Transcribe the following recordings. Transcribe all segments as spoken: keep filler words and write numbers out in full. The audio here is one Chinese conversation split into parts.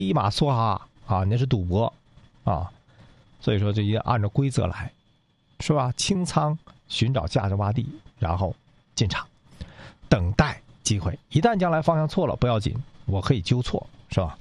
一马梭哈啊，那是赌博啊。所以说这也按照规则来，是吧？清仓寻找价值洼地，然后进场等待机会。一旦将来方向错了不要紧，我可以纠错，是吧？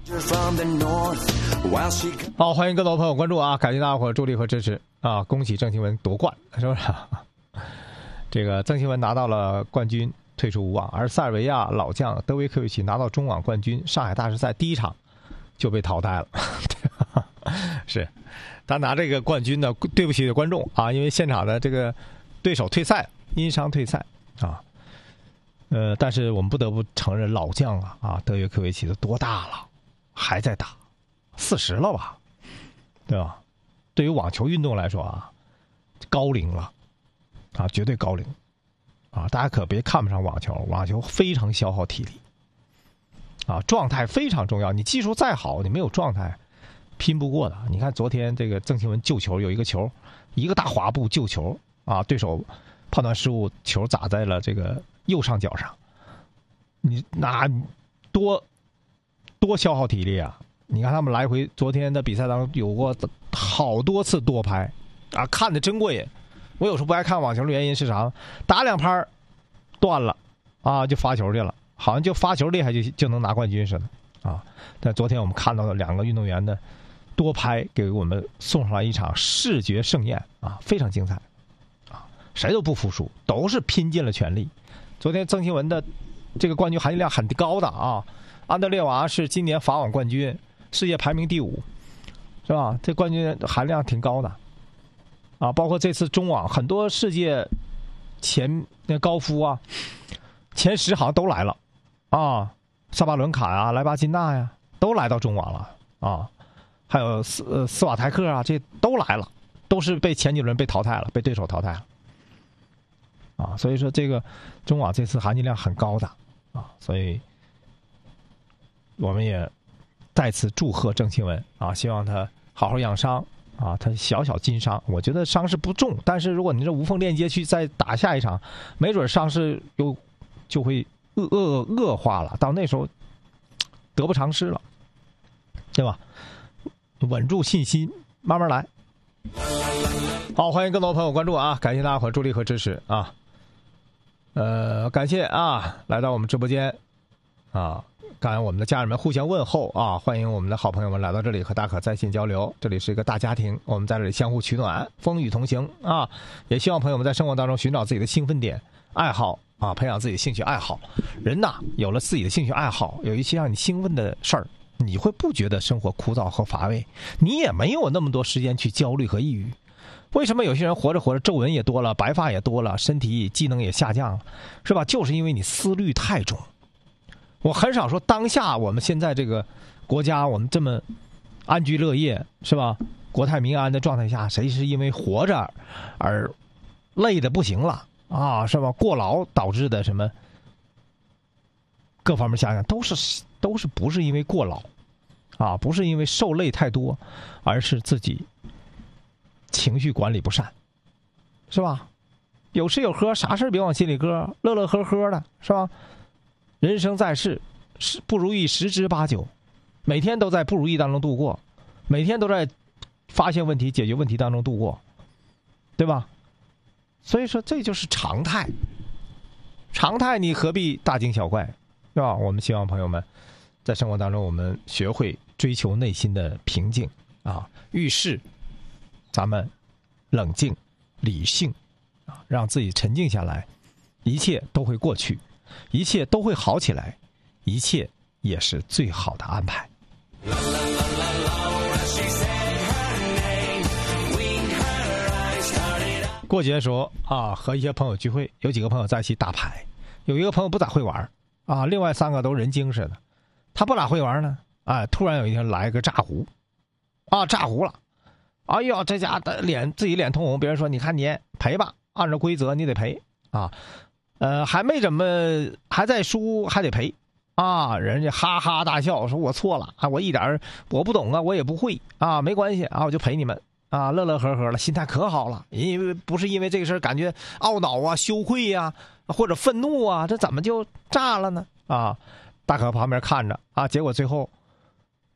好，欢迎更多朋友关注啊！感谢大家伙助力和支持啊！恭喜郑钦文夺冠，是不是？这个郑钦文拿到了冠军，退出无望，而塞尔维亚老将德维科维奇拿到中网冠军，上海大师赛第一场就被淘汰了。是他拿这个冠军呢，对不起观众啊，因为现场的这个对手退赛，因伤退赛啊。呃，但是我们不得不承认，老将啊啊，德约科维奇都多大了，还在打，四十了吧，对吧？对于网球运动来说啊，高龄了啊，绝对高龄啊！大家可别看不上网球，网球非常消耗体力啊，状态非常重要。你技术再好，你没有状态，拼不过的。你看昨天这个郑钦文救球，有一个球，一个大滑步救球啊，对手判断失误，球砸在了这个右上角上，你那多多消耗体力啊！你看他们来回，昨天的比赛当中有过好多次多拍啊，看得真过瘾。我有时候不爱看网球的原因是啥？打两拍断了啊，就发球去了，好像就发球厉害就就能拿冠军似的啊！但昨天我们看到了两个运动员的多拍，给我们送上了一场视觉盛宴啊，非常精彩啊！谁都不服输，都是拼尽了全力。昨天郑钦文的这个冠军含金量很高的啊，安德烈娃是今年法网冠军，世界排名第五，是吧？这冠军含量挺高的啊，包括这次中网很多世界前那高夫啊，前十好像都来了啊，萨巴伦卡呀、莱巴金纳呀，都来到中网了啊，还有斯呃斯瓦台克啊，这都来了，都是被前几轮被淘汰了，被对手淘汰了啊，所以说这个中网这次含金量很高的啊，所以我们也再次祝贺郑钦文啊，希望他好好养伤啊，他小小筋伤，我觉得伤势不重，但是如果你这无缝链接去再打下一场，没准伤势又就会恶恶恶化了，到那时候得不偿失了，对吧？稳住信心，慢慢来。好，欢迎更多朋友关注啊，感谢大家伙助力和支持啊。呃，感谢啊，来到我们直播间啊。感恩我们的家人们互相问候啊！欢迎我们的好朋友们来到这里和大家可在线交流。这里是一个大家庭，我们在这里相互取暖，风雨同行啊！也希望朋友们在生活当中寻找自己的兴奋点、爱好啊，培养自己的兴趣爱好。人呐，有了自己的兴趣爱好，有一些让你兴奋的事儿，你会不觉得生活枯燥和乏味，你也没有那么多时间去焦虑和抑郁。为什么有些人活着活着皱纹也多了，白发也多了，身体机能也下降了，是吧？就是因为你思虑太重。我很少说当下我们现在这个国家我们这么安居乐业，是吧？国泰民安的状态下，谁是因为活着而累的不行了啊？是吧？过劳导致的什么各方面想想，都是都是不是因为过劳啊，不是因为受累太多，而是自己情绪管理不善，是吧？有吃有喝，啥事别往心里搁，乐乐呵呵的，是吧？人生在世，是不如意十之八九，每天都在不如意当中度过，每天都在发现问题、解决问题当中度过，对吧？所以说这就是常态，常态你何必大惊小怪，对吧？我们希望朋友们在生活当中，我们学会追求内心的平静啊，遇事咱们冷静、理性啊，让自己沉静下来，一切都会过去。一切都会好起来，一切也是最好的安排。过节的时候啊，和一些朋友聚会，有几个朋友在一起打牌，有一个朋友不咋会玩啊，另外三个都人精似的，他不咋会玩呢，哎，突然有一天来个炸胡，啊，炸胡了，哎呦，这家的脸自己脸通红，别人说你看你赔吧，按照规则你得赔啊。呃，还没怎么，还在输，还得赔，啊！人家哈哈大笑，说我错了啊，我一点我不懂啊，我也不会啊，没关系啊，我就陪你们啊，乐乐呵呵了，心态可好了，因为不是因为这个事儿感觉懊恼啊、羞愧呀、啊，或者愤怒啊，这怎么就炸了呢？啊，大可旁边看着啊，结果最后